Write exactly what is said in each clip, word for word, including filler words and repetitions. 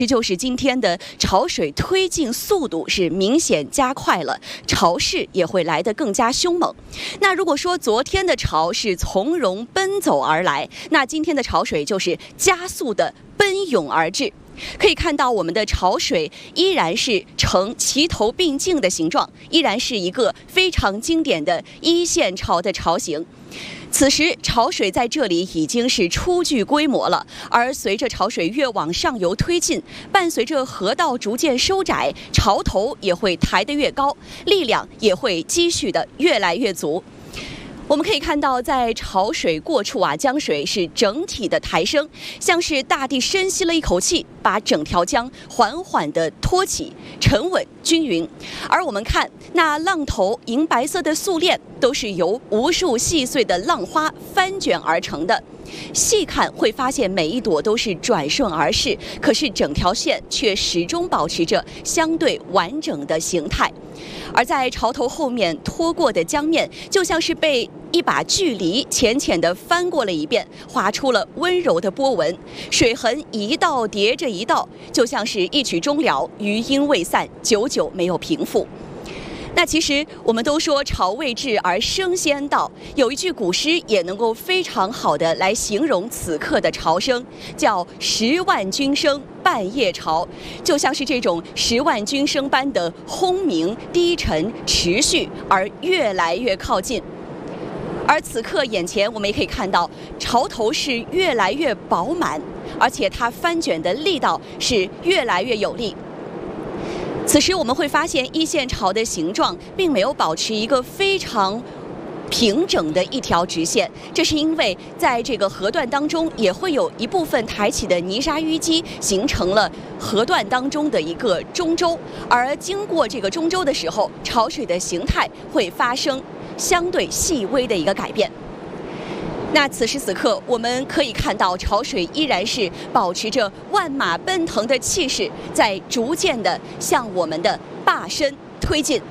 这就是今天的潮水推进速度是明显加快了，潮势也会来得更加凶猛。那如果说昨天的潮是从容奔走而来，那今天的潮水就是加速的奔涌而至。可以看到，我们的潮水依然是呈齐头并进的形状，依然是一个非常经典的一线潮的潮形。此时潮水在这里已经是初具规模了，而随着潮水越往上游推进，伴随着河道逐渐收窄，潮头也会抬得越高，力量也会积蓄的越来越足。我们可以看到，在潮水过处啊，江水是整体的抬升，像是大地深吸了一口气，把整条江缓缓地托起，沉稳均匀。而我们看那浪头银白色的素链，都是由无数细碎的浪花翻卷而成的。细看会发现每一朵都是转瞬而逝，可是整条线却始终保持着相对完整的形态。而在潮头后面拖过的江面，就像是被一把巨犁浅浅地翻过了一遍，划出了温柔的波纹，水痕一道叠着一道，就像是一曲终了，余音未散，久久没有平复。那其实我们都说潮未至而声先到，有一句古诗也能够非常好的来形容此刻的潮声，叫十万军声半夜潮，就像是这种十万军声般的轰鸣、低沉、持续而越来越靠近。而此刻眼前我们也可以看到，潮头是越来越饱满，而且它翻卷的力道是越来越有力。此时我们会发现，一线潮的形状并没有保持一个非常平整的一条直线，这是因为在这个河段当中也会有一部分抬起的泥沙淤积，形成了河段当中的一个中洲，而经过这个中洲的时候，潮水的形态会发生相对细微的一个改变。那此时此刻，我们可以看到潮水依然是保持着万马奔腾的气势，在逐渐的向我们的坝身推进。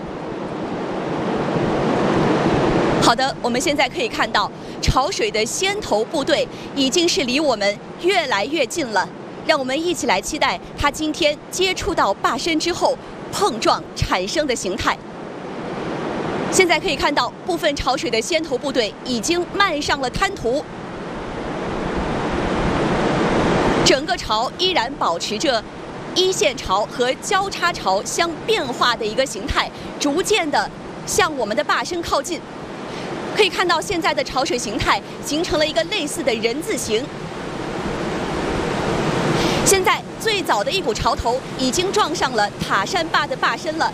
好的，我们现在可以看到潮水的先头部队已经是离我们越来越近了，让我们一起来期待它今天接触到坝身之后碰撞产生的形态。现在可以看到，部分潮水的先头部队已经漫上了滩涂，整个潮依然保持着一线潮和交叉潮相变化的一个形态，逐渐的向我们的坝身靠近。可以看到，现在的潮水形态形成了一个类似的人字形。现在最早的一股潮头已经撞上了塔山坝的坝身了。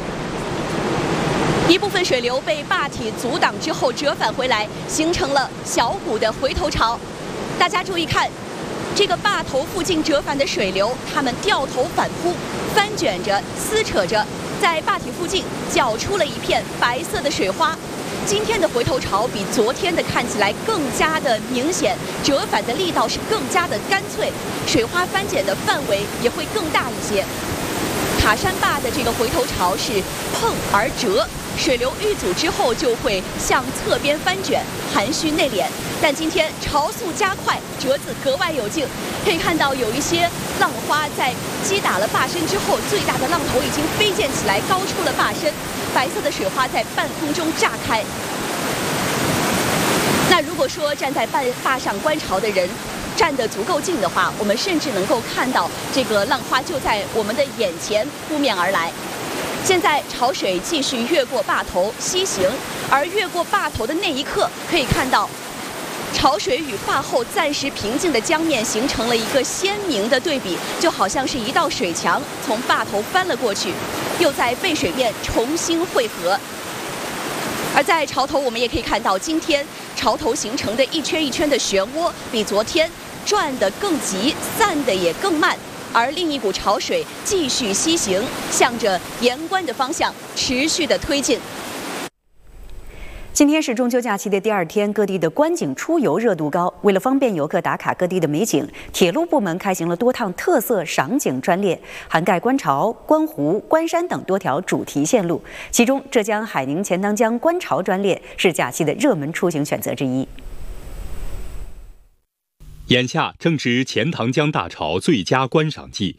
一部分水流被坝体阻挡之后折返回来，形成了小股的回头潮。大家注意看，这个坝头附近折返的水流，它们掉头反扑，翻卷着、撕扯着，在坝体附近搅出了一片白色的水花。今天的回头潮比昨天的看起来更加的明显，折返的力道是更加的干脆，水花翻卷的范围也会更大一些。塔山坝的这个回头潮是碰而折，水流遇阻之后就会向侧边翻卷，含蓄内敛。但今天潮速加快，折子格外有劲，可以看到有一些浪花在击打了坝身之后，最大的浪头已经飞溅起来，高出了坝身，白色的水花在半空中炸开。那如果说站在坝坝上观潮的人站得足够近的话，我们甚至能够看到这个浪花就在我们的眼前扑面而来。现在潮水继续越过坝头西行，而越过坝头的那一刻，可以看到潮水与坝后暂时平静的江面形成了一个鲜明的对比，就好像是一道水墙从坝头翻了过去，又在背水面重新汇合。而在潮头，我们也可以看到，今天潮头形成的一圈一圈的漩涡，比昨天转得更急，散得也更慢。而另一股潮水继续西行，向着盐关的方向持续的推进。 今天是中秋假期的第二天，各地的观景出游热度高。为了方便游客打卡各地的美景，铁路部门开行了多趟特色赏景专列，涵盖观潮、观湖、观山等多条主题线路。其中，浙江海宁钱塘江观潮专列是假期的热门出行选择之一。 眼下正值钱塘江大潮最佳观赏季，